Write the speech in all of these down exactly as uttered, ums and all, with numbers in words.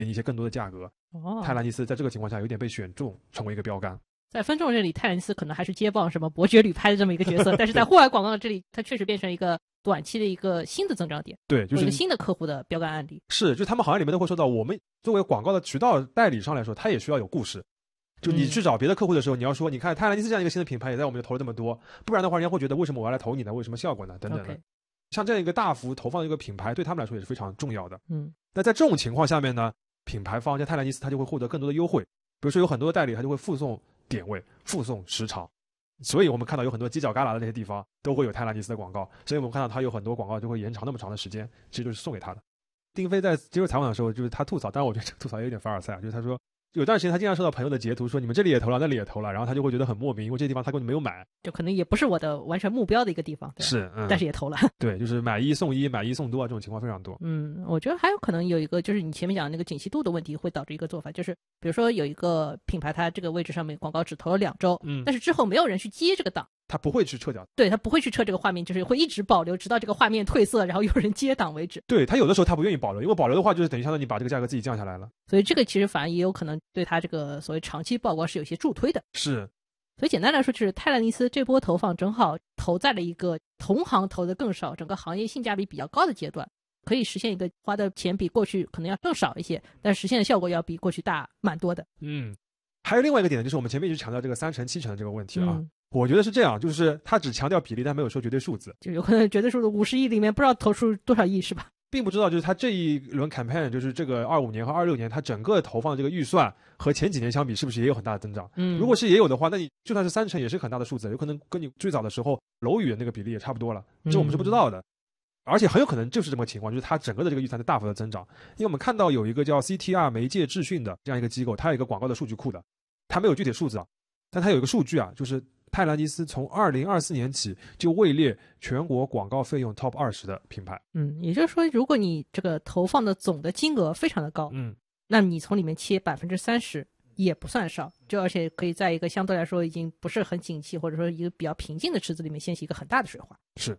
一些更多的价格。哦，泰兰尼斯在这个情况下有点被选中成为一个标杆。 在分众这里，泰兰尼斯可能还是接棒什么伯爵旅拍的这么一个角色，但是在户外广告这里，它确实变成一个短期的一个新的增长点， 对，就是一个新的客户的标杆案例。 是，就是他们行业里面都会说到，我们作为广告的渠道代理商来说，他也需要有故事。就你去找别的客户的时候，嗯、你要说，你看泰兰尼斯这样一个新的品牌也在我们就投了这么多，不然的话，人家会觉得为什么我要来投你呢？为什么效果呢？等等的。Okay. 像这样一个大幅投放的一个品牌，对他们来说也是非常重要的。嗯，那在这种情况下面呢，品牌方像泰兰尼斯，他就会获得更多的优惠，比如说有很多的代理，他就会附送点位、附送时长，所以我们看到有很多犄角旮旯的那些地方都会有泰兰尼斯的广告，所以我们看到他有很多广告就会延长那么长的时间，其实就是送给他的。丁飞在接受采访的时候，就是他吐槽，当然我觉得这个吐槽也有点凡尔赛啊，就是他说有段时间他经常收到朋友的截图，说你们这里也投了，那里也投了，然后他就会觉得很莫名，因为这地方他根本没有买， 就可能也不是我的完全目标的一个地方，对是、嗯， 但是也投了。 对，就是买一送一、买一送多啊，这种情况非常多。 嗯，我觉得还有可能有一个就是你前面讲的那个景气度的问题，会导致一个做法，就是比如说有一个品牌，它这个位置上面广告只投了两周，嗯，但是之后没有人去接这个档。 他不会去撤掉， 对，他不会去撤这个画面，就是会一直保留，直到这个画面褪色，然后有人接档为止。 对，他有的时候他不愿意保留，因为保留的话就是等于相当于你把这个价格自己降下来了。 所以这个其实反而也有可能对他这个所谓长期曝光是有些助推的。 是， 所以简单来说，就是泰兰尼斯这波投放正好投在了一个同行投的更少，整个行业性价比比较高的阶段，可以实现一个花的钱比过去可能要更少一些，但实现的效果要比过去大蛮多的。 嗯，还有另外一个点就是我们前面一直强调这个三成七成的这个问题啊。嗯，我觉得是这样，就是他只强调比例，但没有说绝对数字， 就有可能绝对数字五十亿里面不知道投出多少亿是吧？ 并不知道，就是他这一轮 campaign， 就是这个二五年和二六年，他整个投放的这个预算和前几年相比，是不是也有很大的增长？嗯，如果是也有的话，那你就算是三成也是很大的数字，有可能跟你最早的时候楼宇的那个比例也差不多了，这我们是不知道的。嗯，而且很有可能就是这么情况，就是它整个的这个预算在大幅的增长，因为我们看到有一个叫 C T R 媒介智讯的这样一个机构，它有一个广告的数据库的，它没有具体数字啊，但它有一个数据啊，就是泰兰尼斯从二零二四年起就位列全国广告费用 top 二十的品牌。 嗯，也就是说，如果你这个投放的总的金额非常的高，嗯，那你从里面切百分之三十也不算少，就而且可以在一个相对来说已经不是很景气或者说一个比较平静的池子里面掀起一个很大的水花。 是。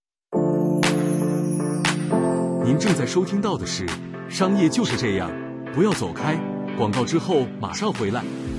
您正在收听到的是《商业就是这样》，不要走开，广告之后马上回来。